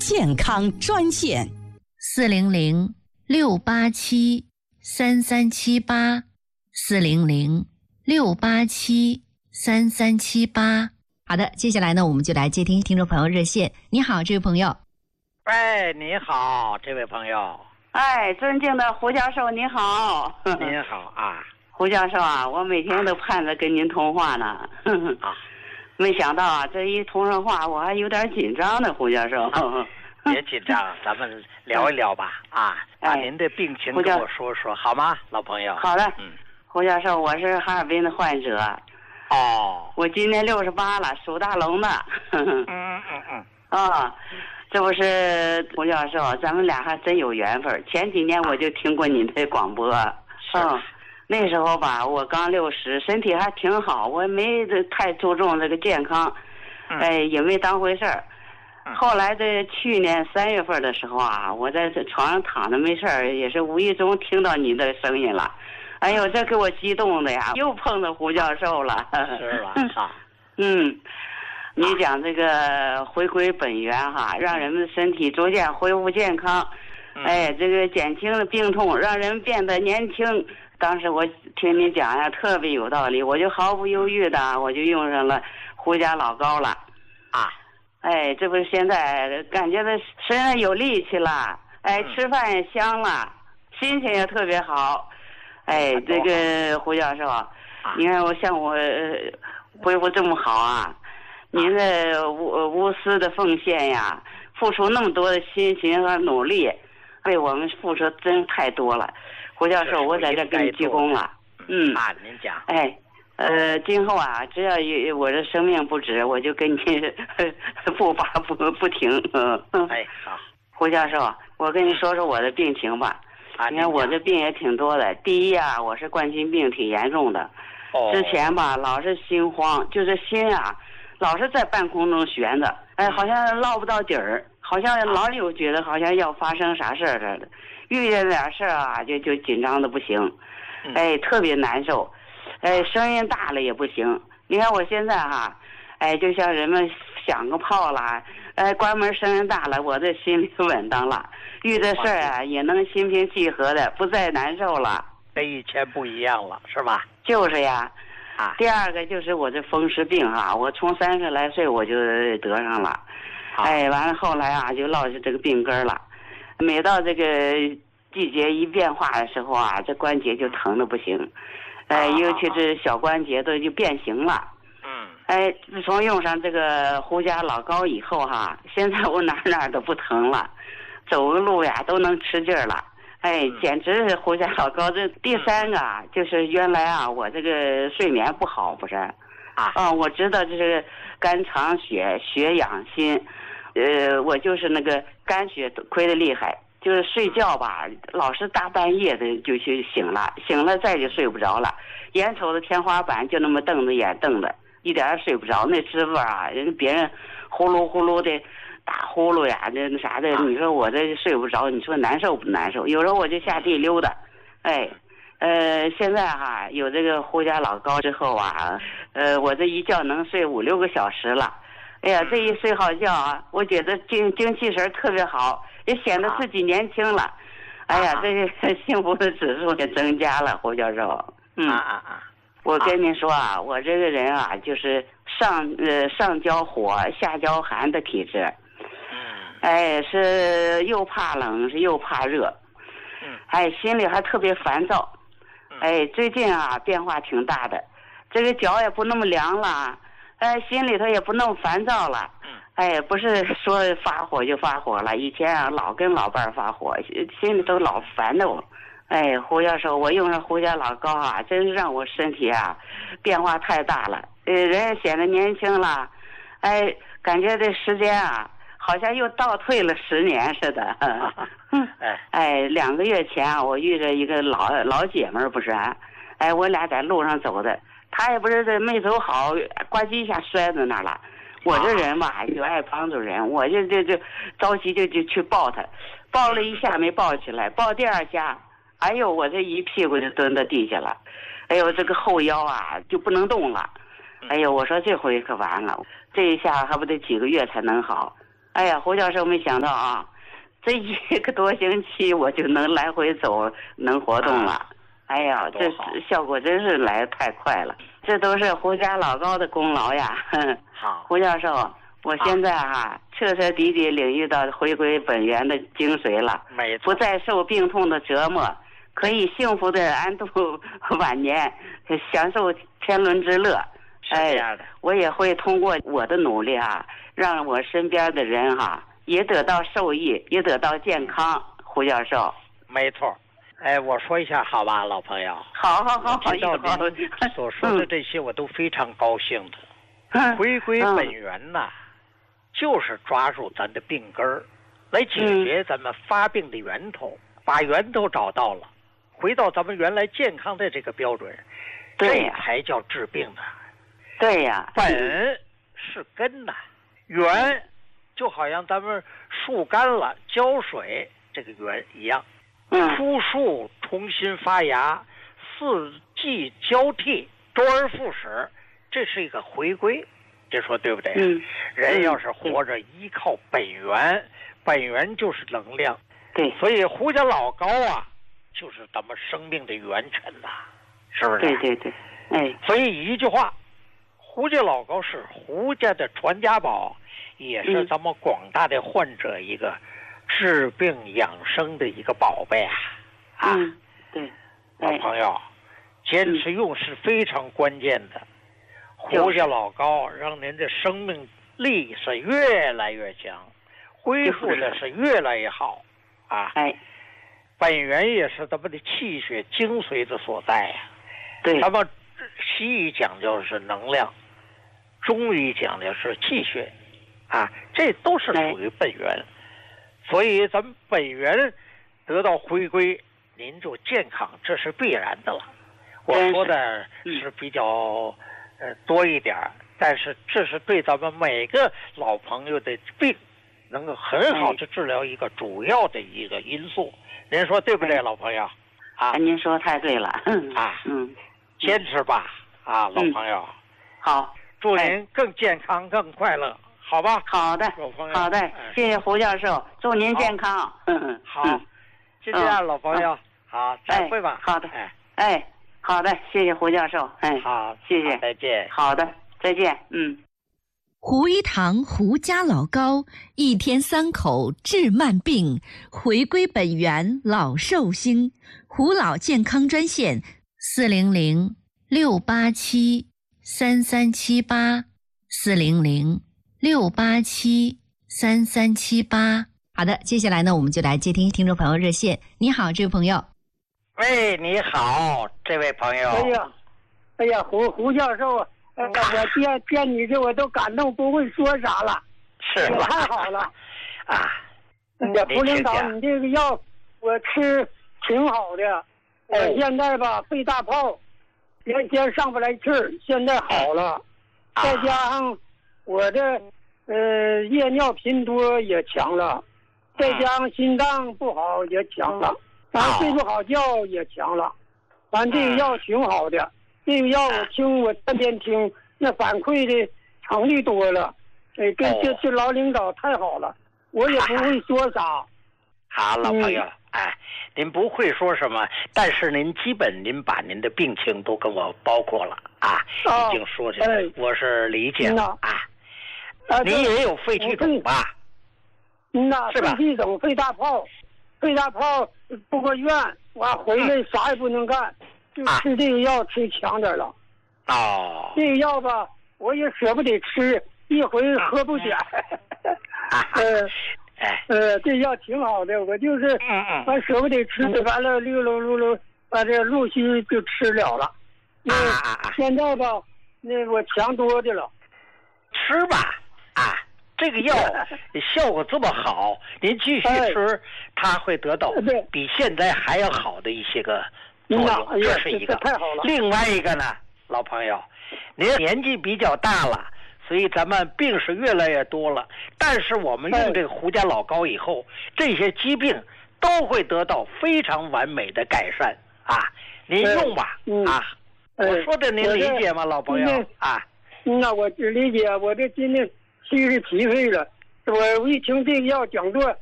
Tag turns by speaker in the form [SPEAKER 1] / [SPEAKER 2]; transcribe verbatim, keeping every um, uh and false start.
[SPEAKER 1] 健康专线：
[SPEAKER 2] 四零零六八七三三七八，四零零六八七三三七八。好的，接下来呢，我们就来接听听众朋友热线。你好，这位朋友。
[SPEAKER 3] 哎，你好，这位朋友。
[SPEAKER 4] 哎，尊敬的胡教授，你好。
[SPEAKER 3] 您好啊，
[SPEAKER 4] 胡教授啊，我每天都盼着跟您通话呢。
[SPEAKER 3] 啊，
[SPEAKER 4] 没想到啊，这一通上话，我还有点紧张呢，胡教授。
[SPEAKER 3] 啊、别紧张，咱们聊一聊吧。啊，把您的病情跟我说说，好吗，老朋友？
[SPEAKER 4] 好的。
[SPEAKER 3] 嗯，
[SPEAKER 4] 胡教授，我是哈尔滨的患者。
[SPEAKER 3] 哦，
[SPEAKER 4] 我今年六十八了，属大龙的。
[SPEAKER 3] 嗯嗯嗯。
[SPEAKER 4] 啊，这不是胡教授，咱们俩还真有缘分。前几年我就听过你的广播。
[SPEAKER 3] 是。
[SPEAKER 4] 嗯，那时候吧，我刚六十，身体还挺好，我没太注重这个健康，
[SPEAKER 3] 嗯、
[SPEAKER 4] 哎，也没当回事儿。
[SPEAKER 3] 嗯、
[SPEAKER 4] 后来在去年三月份的时候啊，我在这床上躺着没事儿，也是无意中听到你的声音了。哎呦，这给我激动的呀！又碰到胡教授了。
[SPEAKER 3] 是吧？啊，
[SPEAKER 4] 嗯，你讲这个回归本源哈，让人们身体逐渐恢复健康，
[SPEAKER 3] 嗯、
[SPEAKER 4] 哎，这个减轻了病痛，让人变得年轻。当时我听你讲呀，特别有道理，我就毫不犹豫的，我就用上了胡家老膏了。
[SPEAKER 3] 啊，
[SPEAKER 4] 哎，这不是现在感觉到身上有力气了，哎，吃饭也香了，心情也特别好。哎，这个胡教授，你看我像我恢复这么好啊，您的无无私的奉献呀，付出那么多的心情和努力，为我们付出真太多了。胡教授，我在这给你鞠躬了。嗯
[SPEAKER 3] 啊，您讲。
[SPEAKER 4] 哎，呃，今后啊，只要有我的生命不止，我就跟你不拔不不停。嗯。
[SPEAKER 3] 哎，好。
[SPEAKER 4] 胡教授，我跟你说说我的病情吧。
[SPEAKER 3] 啊、
[SPEAKER 4] 你看我这病也挺多的。第一啊，我是冠心病挺严重的。
[SPEAKER 3] 哦。
[SPEAKER 4] 之前吧，老是心慌，就是心啊，老是在半空中悬着，哎，好像落不到底儿，好像老有觉得好像要发生啥事儿似的，遇见点事儿啊，就就紧张的不行，哎，特别难受，哎，声音大了也不行。你看我现在哈，哎，就像人们响个炮啦，哎，关门声音大了，我这心里稳当了。遇的事儿啊，也能心平气和的，不再难受了。
[SPEAKER 3] 跟以前不一样了，是吧？
[SPEAKER 4] 就是呀。
[SPEAKER 3] 啊。
[SPEAKER 4] 第二个就是我这风湿病哈，我从三十来岁我就得上了，
[SPEAKER 3] 啊、
[SPEAKER 4] 哎，完了后来啊就落下这个病根了。每到这个季节一变化的时候啊，这关节就疼的不行，哎，尤其是小关节都就变形了。
[SPEAKER 3] 嗯。
[SPEAKER 4] 哎，自从用上这个胡家老膏以后哈，现在我哪哪都不疼了。走个路呀都能吃劲儿了，哎，简直是胡家老膏。这第三个啊，就是原来啊我这个睡眠不好，不是啊，啊，我知道这是肝藏血，血养心，呃，我就是那个肝血亏得厉害，就是睡觉吧，老是大半夜的就去醒了，醒了再就睡不着了，眼瞅着天花板就那么瞪着眼瞪的，一点也睡不着。那师傅啊，人别人呼噜呼噜的。打呼噜呀，那那啥的，你说我这睡不着，你说难受不难受？有时候我就下地溜达，哎，呃，现在哈有这个胡家老膏之后啊，呃，我这一觉能睡五六个小时了，哎呀，这一睡好觉啊，我觉得精精气神特别好，也显得自己年轻了，哎呀，这个幸福的指数也增加了，胡教授。嗯
[SPEAKER 3] 啊啊啊！
[SPEAKER 4] 我跟您说啊，我这个人啊，就是上呃上焦火下焦寒的体质。哎，是又怕冷，是又怕热，
[SPEAKER 3] 嗯，
[SPEAKER 4] 哎，心里还特别烦躁，哎，最近啊变化挺大的，这个脚也不那么凉了，哎，心里头也不那么烦躁了，
[SPEAKER 3] 嗯，
[SPEAKER 4] 哎，不是说发火就发火了，以前啊老跟老伴儿发火，心里头老烦的我，哎，胡教授，我用上胡家老膏啊，真是让我身体啊变化太大了，呃，人也显得年轻了，哎，感觉这时间啊。好像又倒退了十年似的。嗯，哎，两个月前啊，我遇着一个老老姐们儿，不是啊，哎，我俩在路上走的，她也不是这没走好，呱唧一下摔在那儿了。我这人吧，就爱帮助人，我就就就着急就就去抱她，抱了一下没抱起来，抱第二下，哎呦，我这一屁股就蹲到地下了，哎呦，这个后腰啊就不能动了。哎呦，我说这回可完了，这一下还不得几个月才能好。 哎呀，胡教授没想到啊，这一个多星期我就能来回走，能活动了。啊、哎呀，这效果真是来得太快了，这都是胡家老高的功劳呀。
[SPEAKER 3] 好，
[SPEAKER 4] 胡教授，我现在哈、啊、彻彻底底领域到回归本源的精髓了，
[SPEAKER 3] 没错，
[SPEAKER 4] 不再受病痛的折磨，可以幸福的安度晚年，享受天伦之乐。
[SPEAKER 3] 哎，
[SPEAKER 4] 我也会通过我的努力啊，让我身边的人哈、啊、也得到受益，也得到健康。胡教授，
[SPEAKER 3] 没错。哎，我说一下好吧，老朋友。
[SPEAKER 4] 好好好好，
[SPEAKER 3] 听到您所说的这些，我都非常高兴的。
[SPEAKER 4] 嗯、
[SPEAKER 3] 回归本源呐、嗯，就是抓住咱的病根儿，来解决咱们发病的源头，嗯、把源头找到了，回到咱们原来健康的这个标准，
[SPEAKER 4] 对
[SPEAKER 3] 这才叫治病呢。
[SPEAKER 4] 对呀，
[SPEAKER 3] 本是根呐，源就好像咱们树干了浇水这个源一样，
[SPEAKER 4] 嗯，
[SPEAKER 3] 枯树重新发芽，四季交替，周而复始，这是一个回归，这说对不对？
[SPEAKER 4] 嗯，
[SPEAKER 3] 人要是活着依靠本源，嗯、本源就是能量，
[SPEAKER 4] 对，
[SPEAKER 3] 所以胡家老高啊，就是咱们生命的元辰呐、啊，是不是？
[SPEAKER 4] 对对对，哎，
[SPEAKER 3] 所以一句话。胡家老高是胡家的传家宝，也是咱们广大的患者一个治病养生的一个宝贝啊！啊，
[SPEAKER 4] 嗯、对，
[SPEAKER 3] 老朋友，坚持用是非常关键的。嗯、胡家老高让您的生命力是越来越强，恢复的是越来越好啊！
[SPEAKER 4] 哎，
[SPEAKER 3] 本源也是咱们的气血精髓的所在呀、啊。
[SPEAKER 4] 对，
[SPEAKER 3] 咱们西医讲究是能量。中医讲的是气血，啊，这都是属于本源，所以咱们本源得到回归，您就健康，这是必然的了。我说的是比较呃多一点，但是这是对咱们每个老朋友的病能够很好的治疗一个主要的一个因素。您说对不对，老朋友？啊，
[SPEAKER 4] 您说太对了。
[SPEAKER 3] 啊，
[SPEAKER 4] 嗯，
[SPEAKER 3] 坚持吧，啊，老朋友。
[SPEAKER 4] 好。
[SPEAKER 3] 祝您更健康、更快乐，好吧？
[SPEAKER 4] 好的，好的，谢谢胡教授，祝您健康。嗯嗯，
[SPEAKER 3] 好，就这样，老朋友，好，再会吧。
[SPEAKER 4] 好的，哎哎，好的，谢谢胡教授，哎，
[SPEAKER 3] 好，
[SPEAKER 4] 谢谢，
[SPEAKER 3] 再见。
[SPEAKER 4] 好的，再见，嗯。
[SPEAKER 1] 胡一堂胡家老高，一天三口治慢病，回归本源老寿星。胡老健康专线：
[SPEAKER 2] 四零零六八七。三三七八四零零六八七三三七八。
[SPEAKER 1] 好的，接下来呢，我们就来接听听众朋友热线。你好，这位朋友。
[SPEAKER 3] 喂，你好，这位朋友。
[SPEAKER 5] 哎呀，哎呀，胡胡教授，呃，我见见你这我都感动，不会说啥了。
[SPEAKER 3] 是吧？
[SPEAKER 5] 太好了。
[SPEAKER 3] 啊。
[SPEAKER 5] 哎呀，胡领导，你这个药我吃挺好的，我现在吧肺大泡。原先上不来气儿，现在好了，
[SPEAKER 3] 啊、
[SPEAKER 5] 再加上我的呃夜尿频多也强了，再加上心脏不好也强了，完、啊、睡不好觉也强了，完这个药挺好的，这个药我听我天天听，那反馈的成率多了，哎，跟这这老领导太好了，我也不会说啥。
[SPEAKER 3] 好，老朋友。嗯哎，您不会说什么，但是您基本您把您的病情都跟我包括了啊，
[SPEAKER 5] 哦、
[SPEAKER 3] 已经说进来、哎，我是理解了啊。
[SPEAKER 5] 啊，
[SPEAKER 3] 您也有肺气肿吧？
[SPEAKER 5] 嗯呐，肺气肿、肺大泡，肺大泡住过院，完回来啥也不能干，嗯、就吃这个药吃强点了。
[SPEAKER 3] 哦。
[SPEAKER 5] 这个药吧，我也舍不得吃，一回喝不点。
[SPEAKER 3] 啊、
[SPEAKER 5] 呃。呃，这药挺好的，我就是完舍不得吃，完了溜溜溜溜，把这陆续就吃了了。那现在吧，那我强多的了。
[SPEAKER 3] 吃吧，啊，这个药效果这么好，您继续吃，它会得到比现在还要好的一些个作用，这是一个。
[SPEAKER 5] 太好了。
[SPEAKER 3] 另外一个呢，老朋友，您年纪比较大了。所以咱们病是越来越多了，但是我们用这个胡家老高以后，这些疾病都会得到非常完美的改善啊！您用吧，
[SPEAKER 5] 嗯、
[SPEAKER 3] 啊！我说的您理解吗，老朋友啊？
[SPEAKER 5] 那我理解，我这今年七十七岁了， 我我一听这个药讲座，